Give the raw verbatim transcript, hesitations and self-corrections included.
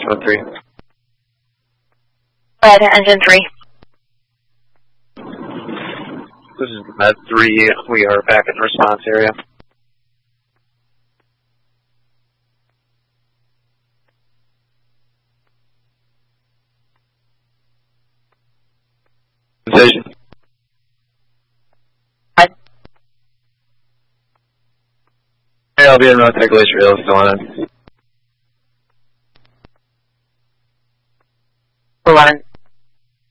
one three. Red, engine three. This is Med three. We are back in response area. Decision. Red. Hey, I'll be in road. Take glacier. Still on it.